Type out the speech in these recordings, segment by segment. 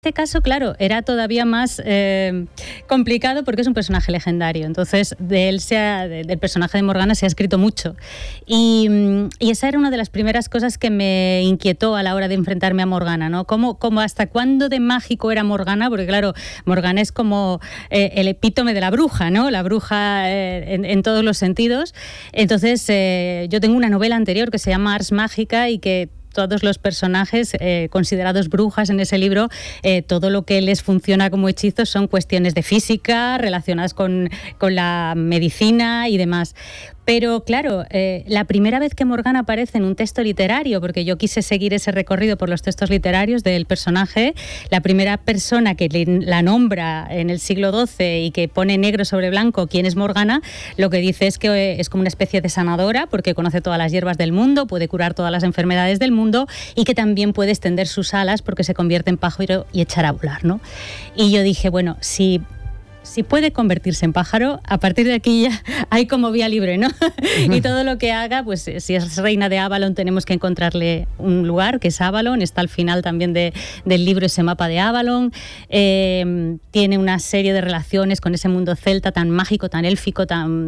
este caso, claro, era todavía más complicado porque es un personaje legendario. Entonces, del personaje de Morgana se ha escrito mucho. Y esa era una de las primeras cosas que me inquietó a la hora de enfrentarme a Morgana, ¿no? ¿Cómo hasta cuándo de mágico era Morgana? Porque, claro, Morgana es como el epítome de la bruja, ¿no? La bruja en todos los sentidos. Entonces, yo tengo una novela anterior que se llama Ars Mágica y que todos los personajes considerados brujas en ese libro, todo lo que les funciona como hechizos son cuestiones de física relacionadas con la medicina y demás. Pero claro, la primera vez que Morgana aparece en un texto literario, porque yo quise seguir ese recorrido por los textos literarios del personaje, la primera persona que la nombra en el siglo XII y que pone negro sobre blanco quién es Morgana, lo que dice es que es como una especie de sanadora porque conoce todas las hierbas del mundo, puede curar todas las enfermedades del mundo y que también puede extender sus alas porque se convierte en pájaro y echar a volar, ¿no? Y yo dije, bueno, si puede convertirse en pájaro, a partir de aquí ya hay como vía libre, ¿no? Y todo lo que haga, pues si es reina de Avalon, tenemos que encontrarle un lugar, que es Avalon. Está al final también del libro ese mapa de Avalon. Tiene una serie de relaciones con ese mundo celta tan mágico, tan élfico,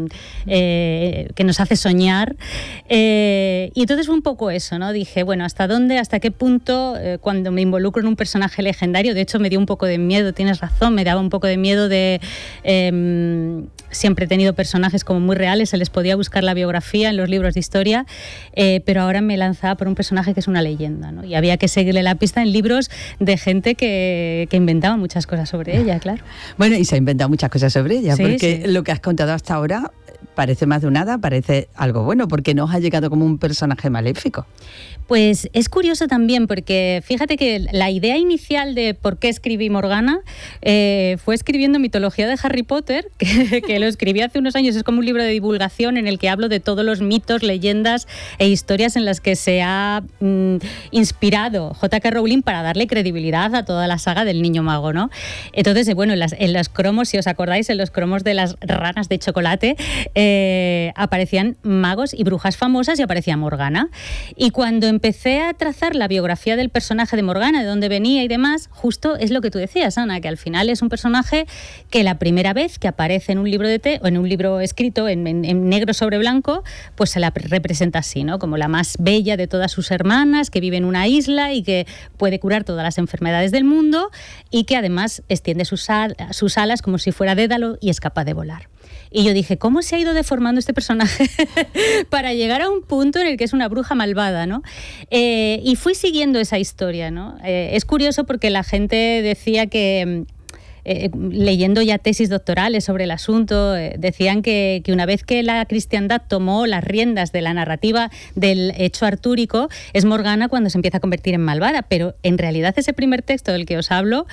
que nos hace soñar. Y entonces fue un poco eso, ¿no? Dije, bueno, ¿hasta dónde, hasta qué punto, cuando me involucro en un personaje legendario? De hecho, me dio un poco de miedo, tienes razón, me daba un poco de miedo de... siempre he tenido personajes como muy reales, se les podía buscar la biografía en los libros de historia, pero ahora me lanzaba por un personaje que es una leyenda, ¿no? Y había que seguirle la pista en libros de gente que inventaba muchas cosas sobre ella, claro. Bueno, y se ha inventado muchas cosas sobre ella, sí, porque sí. Lo que has contado hasta ahora parece más de un hada, parece algo bueno, porque nos ha llegado como un personaje maléfico. Pues es curioso también, porque fíjate que la idea inicial de por qué escribí Morgana fue escribiendo mitología de Harry Potter, que lo escribí hace unos años. Es como un libro de divulgación en el que hablo de todos los mitos, leyendas e historias en las que se ha inspirado J.K. Rowling para darle credibilidad a toda la saga del Niño Mago, ¿no? Entonces, bueno, en los cromos, si os acordáis, en los cromos de las ranas de chocolate aparecían magos y brujas famosas y aparecía Morgana. Y cuando empecé a trazar la biografía del personaje de Morgana, de dónde venía y demás, justo es lo que tú decías, Ana, que al final es un personaje que la primera vez que aparece en un libro o en un libro escrito en negro sobre blanco, pues se la representa así, ¿no? Como la más bella de todas sus hermanas, que vive en una isla y que puede curar todas las enfermedades del mundo y que además extiende sus alas como si fuera Dédalo y es capaz de volar. Y yo dije, ¿cómo se ha ido deformando este personaje para llegar a un punto en el que es una bruja malvada, ¿no? Y fui siguiendo esa historia, ¿no? Es curioso porque la gente decía que... leyendo ya tesis doctorales sobre el asunto, decían que una vez que la cristiandad tomó las riendas de la narrativa del hecho artúrico, es Morgana cuando se empieza a convertir en malvada, pero en realidad ese primer texto del que os hablo,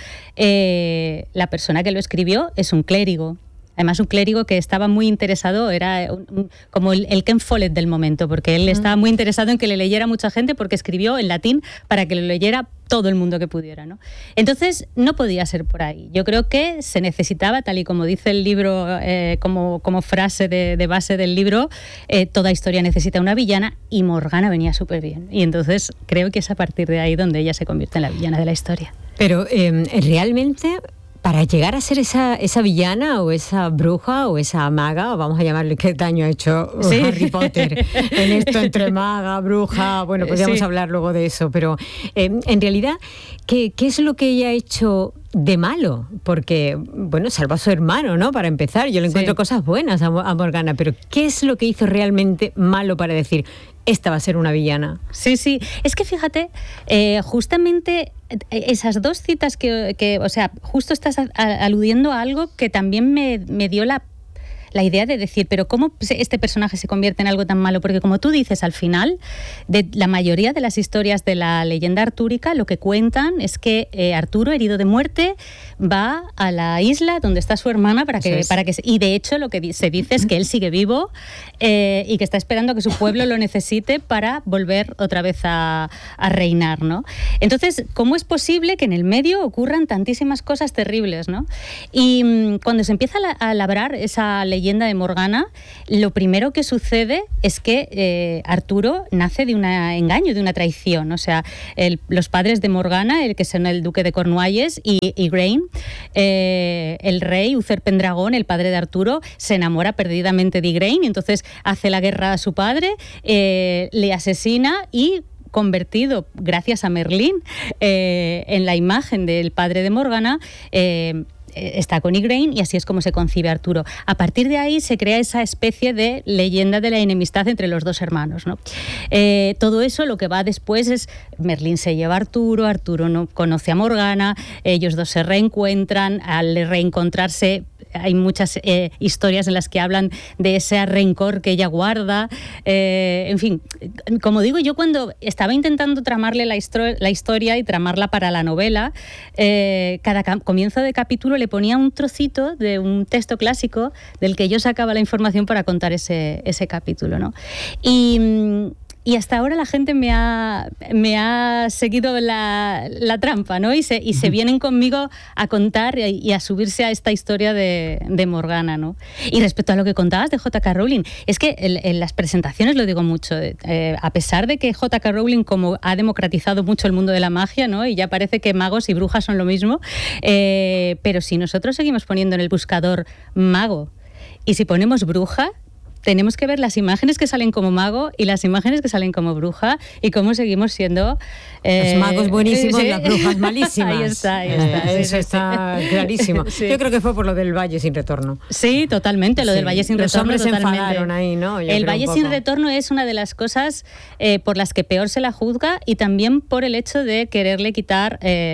la persona que lo escribió es un clérigo. Además, un clérigo que estaba muy interesado, era como el Ken Follett del momento, porque él estaba muy interesado en que le leyera mucha gente, porque escribió en latín para que lo leyera todo el mundo que pudiera, ¿no? Entonces, no podía ser por ahí. Yo creo que se necesitaba, tal y como dice el libro, como frase de base del libro, toda historia necesita una villana, y Morgana venía súper bien. Y entonces creo que es a partir de ahí donde ella se convierte en la villana de la historia. Pero realmente... para llegar a ser esa villana o esa bruja o esa maga, o vamos a llamarle qué daño ha hecho Harry Potter en esto entre maga, bruja, bueno, podríamos hablar luego de eso, pero en realidad, ¿qué es lo que ella ha hecho de malo? Porque, bueno, salva a su hermano, ¿no? Para empezar, yo le encuentro cosas buenas a Morgana, pero ¿qué es lo que hizo realmente malo para decir, esta va a ser una villana? Sí, es que fíjate, justamente esas dos citas que o sea, justo estás aludiendo a algo que también me dio la idea de decir, pero ¿cómo este personaje se convierte en algo tan malo? Porque como tú dices, al final, de la mayoría de las historias de la leyenda artúrica, lo que cuentan es que Arturo, herido de muerte, va a la isla donde está su hermana y de hecho lo que se dice es que él sigue vivo y que está esperando a que su pueblo lo necesite para volver otra vez a reinar, ¿no? Entonces, ¿cómo es posible que en el medio ocurran tantísimas cosas terribles, ¿no? Y cuando se empieza a labrar esa leyenda leyenda de Morgana, lo primero que sucede es que Arturo nace de un engaño, de una traición. O sea, los padres de Morgana, el que son el duque de Cornualles y Igraine, el rey Uther Pendragon, el padre de Arturo, se enamora perdidamente de Igraine y entonces hace la guerra a su padre, le asesina y, convertido gracias a Merlín en la imagen del padre de Morgana, está con Igraine y así es como se concibe Arturo. A partir de ahí se crea esa especie de leyenda de la enemistad entre los dos hermanos, ¿no? Todo eso, lo que va después es Merlín se lleva a Arturo, Arturo no conoce a Morgana, ellos dos se reencuentran, al reencontrarse hay muchas historias en las que hablan de ese rencor que ella guarda. En fin, como digo, yo cuando estaba intentando tramarle la historia y tramarla para la novela, cada comienzo de capítulo le ponía un trocito de un texto clásico del que yo sacaba la información para contar ese capítulo, ¿no? Y hasta ahora la gente me ha seguido la trampa, ¿no? Y se vienen conmigo a contar y a subirse a esta historia de Morgana, ¿no? Y respecto a lo que contabas de J.K. Rowling, es que en las presentaciones lo digo mucho, a pesar de que J.K. Rowling como ha democratizado mucho el mundo de la magia, ¿no? Y ya parece que magos y brujas son lo mismo, pero si nosotros seguimos poniendo en el buscador mago y si ponemos bruja, tenemos que ver las imágenes que salen como mago y las imágenes que salen como bruja y cómo seguimos siendo... los magos buenísimos, las brujas malísimas. Ahí está. Eso está clarísimo. Sí. Yo creo que fue por lo del Valle sin retorno. Sí, totalmente, lo del Valle sin retorno. Los hombres se enfadaron ahí, ¿no? El Valle sin retorno es una de las cosas por las que peor se la juzga y también por el hecho de quererle quitar...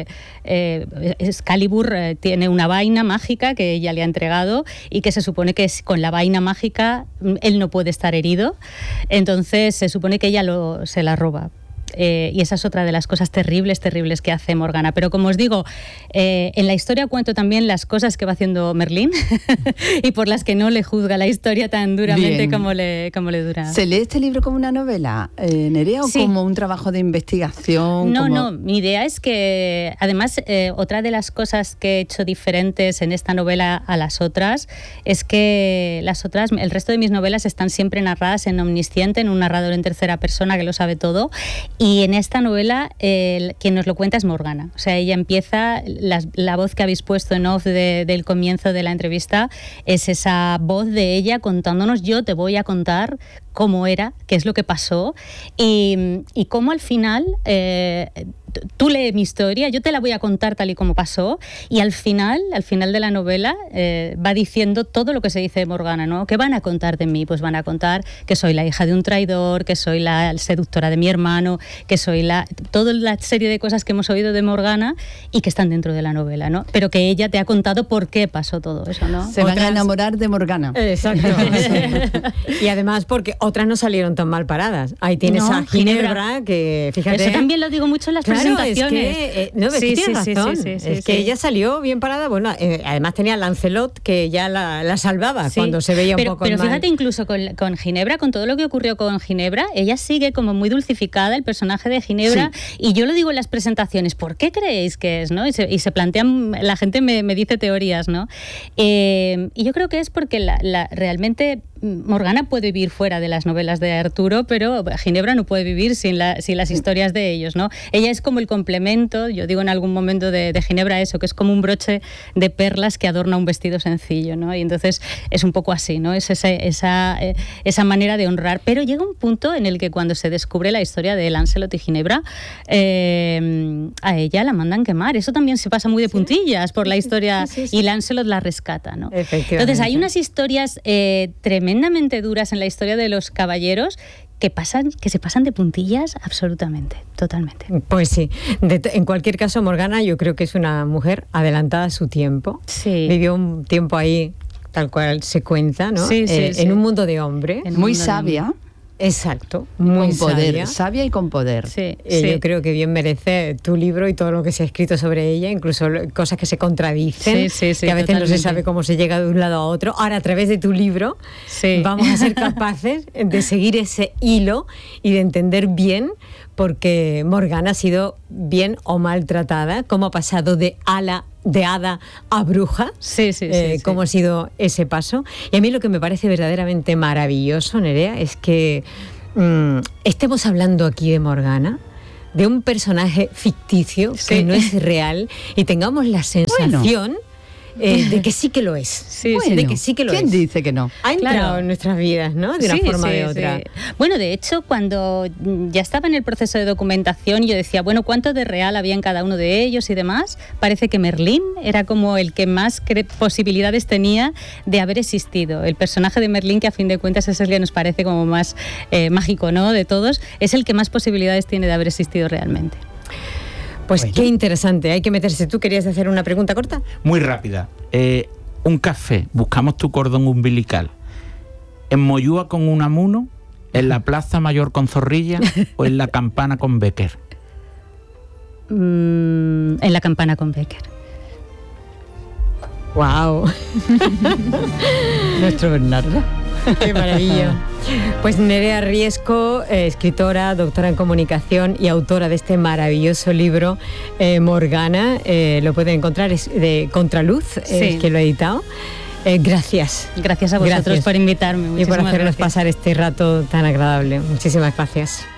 Excalibur tiene una vaina mágica que ella le ha entregado y que se supone que con la vaina mágica él no puede estar herido, entonces se supone que ella se la roba. Y esa es otra de las cosas terribles que hace Morgana. Pero como os digo, en la historia cuento también las cosas que va haciendo Merlín y por las que no le juzga la historia tan duramente como le dura. ¿Se lee este libro como una novela, Nerea, o como un trabajo de investigación? No, mi idea es que, además, otra de las cosas que he hecho diferentes en esta novela a las otras es que el resto de mis novelas están siempre narradas en omnisciente, en un narrador en tercera persona que lo sabe todo. Y en esta novela quien nos lo cuenta es Morgana. O sea, ella empieza, la voz que habéis puesto en off del comienzo de la entrevista es esa voz de ella contándonos: yo te voy a contar cómo era, qué es lo que pasó y cómo al final tú lees mi historia, yo te la voy a contar tal y como pasó y al final de la novela va diciendo todo lo que se dice de Morgana, ¿no? ¿Qué van a contar de mí? Pues van a contar que soy la hija de un traidor, que soy la seductora de mi hermano, que soy toda la serie de cosas que hemos oído de Morgana y que están dentro de la novela, ¿no? Pero que ella te ha contado por qué pasó todo eso, ¿no? Se van a enamorar de Morgana. Exacto. Y además porque otras no salieron tan mal paradas. Ahí tienes a Ginebra, que fíjate... Eso también lo digo mucho en las presentaciones. Tienes razón. Es que ella salió bien parada. Bueno, además tenía a Lancelot, que ya la salvaba cuando se veía un poco mal. Pero fíjate, incluso con Ginebra, con todo lo que ocurrió con Ginebra, ella sigue como muy dulcificada, el personaje de Ginebra, y yo lo digo en las presentaciones, ¿por qué creéis que es? ¿No? Y se plantean, la gente me dice teorías, ¿no? Y yo creo que es porque realmente Morgana puede vivir fuera de las novelas de Arturo, pero Ginebra no puede vivir sin las historias de ellos, ¿no? Ella es como el complemento, yo digo en algún momento de Ginebra eso, que es como un broche de perlas que adorna un vestido sencillo, ¿no? Y entonces es un poco así, ¿no? Es esa manera de honrar. Pero llega un punto en el que cuando se descubre la historia de Lancelot y Ginebra, a ella la mandan quemar. Eso también se pasa muy de puntillas por la historia y Lancelot la rescata, ¿no? Entonces hay unas historias tremendamente duras en la historia de los caballeros que se pasan de puntillas absolutamente, totalmente. Pues sí. En cualquier caso, Morgana yo creo que es una mujer adelantada a su tiempo. Sí. Vivió un tiempo ahí, tal cual se cuenta, ¿no? En un mundo de hombre. Muy sabia. Exacto, muy con poder, sabia y con poder. Yo creo que bien merece tu libro y todo lo que se ha escrito sobre ella, incluso cosas que se contradicen, que a veces totalmente. No se sabe cómo se llega de un lado a otro. Ahora, a través de tu libro, vamos a ser capaces de seguir ese hilo y de entender bien porque Morgana ha sido bien o maltratada, cómo ha pasado de hada a bruja, sí. cómo ha sido ese paso. Y a mí lo que me parece verdaderamente maravilloso, Nerea, es que estemos hablando aquí de Morgana, de un personaje ficticio que no es real, y tengamos la sensación de que sí que lo es. De que sí que lo ¿quién dice que no? Ha entrado en nuestras vidas, ¿no? De una forma o de otra. Bueno, de hecho, cuando ya estaba en el proceso de documentación, yo decía, bueno, ¿cuánto de real había en cada uno de ellos y demás? Parece que Merlín era como el que más posibilidades tenía de haber existido. El personaje de Merlín, que a fin de cuentas es el que nos parece como más mágico, ¿no?, de todos, es el que más posibilidades tiene de haber existido realmente. Pues qué interesante, hay que meterse. ¿Tú querías hacer una pregunta corta? Muy rápida. Un café, buscamos tu cordón umbilical. ¿En Moyúa con Unamuno? ¿En la Plaza Mayor con Zorrilla? ¿O en la Campana con Becker? En la Campana con Becker. ¡Wow! Nuestro Bernardo. ¡Qué maravilla! Pues Nerea Riesco, escritora, doctora en comunicación y autora de este maravilloso libro, Morgana, lo pueden encontrar, es de Contraluz, es que lo ha editado. Gracias. Gracias a vosotros por invitarme. Y por hacernos pasar este rato tan agradable. Muchísimas gracias.